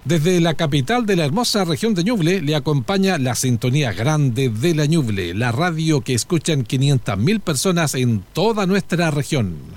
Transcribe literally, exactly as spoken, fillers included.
Desde la capital de la hermosa región de Ñuble le acompaña la sintonía grande de la Ñuble, la radio que escuchan quinientas mil personas en toda nuestra región.